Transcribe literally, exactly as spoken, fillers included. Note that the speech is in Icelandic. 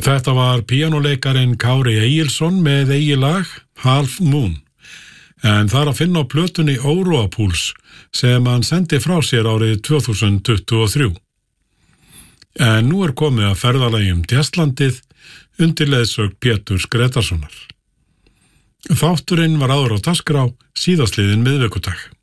Þetta var píanóleikarin Kári Egilsson með eigið lag Half Moon, en það er að finna á plötunni Óróapúls sem hann sendi frá sér árið tvö þúsund tuttugu og þrjú. En nú er komið að ferðalagi um Djasslandið undir leiðsögn Péturs Gretarssonar. Þátturinn var áður á dagskrá síðastliðinn miðvikudag.